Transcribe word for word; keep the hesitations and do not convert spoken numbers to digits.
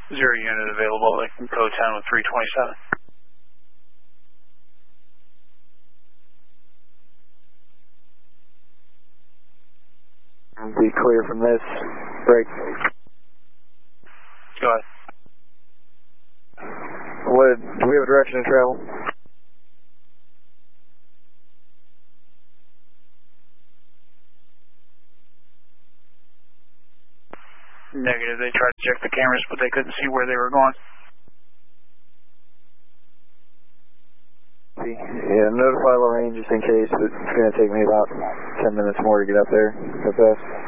Zero unit available. They can go ten with three twenty-seven. Be clear from this. Break. Go ahead. What, do we have a direction of travel? Negative. They tried to check the cameras, but they couldn't see where they were going. Yeah, notify Lorraine just in case. It's going to take me about ten minutes more to get up there. How fast?